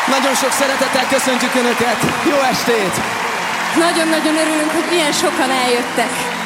Nagyon sok szeretettel köszöntjük Önöket! Jó estét! Nagyon-nagyon örülünk, hogy ilyen sokan eljöttek.